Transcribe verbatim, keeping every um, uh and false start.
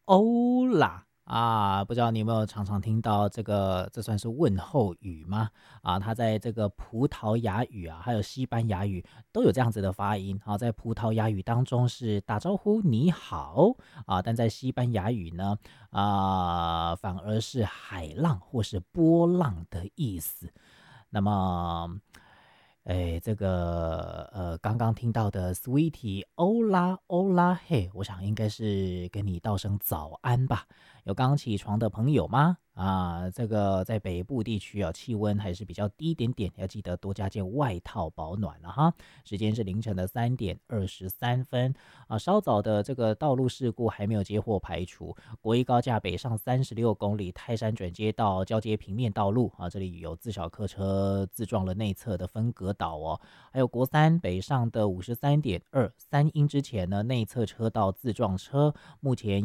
欧啦啊，不知道你有没有常常听到这个，这算是问候语吗？啊，它在这个葡萄牙语啊，还有西班牙语都有这样子的发音。好、在葡萄牙语当中是打招呼你好啊，但在西班牙语呢，啊，反而是海浪或是波浪的意思。那么，哎，这个呃，刚刚听到的 Sweetie 欧拉欧拉嘿，我想应该是跟你道声早安吧。有刚起床的朋友吗？啊，这个在北部地区啊，气温还是比较低一点点，要记得多加件外套保暖了哈。时间是凌晨的三点二十三分啊，稍早的这个道路事故还没有接获排除。国一高架北上三十六公里，泰山转接到交接平面道路啊，这里有自小客车自撞了内侧的分隔岛哦。还有国三北上的五十三点二三英之前呢，内侧车道自撞车，目前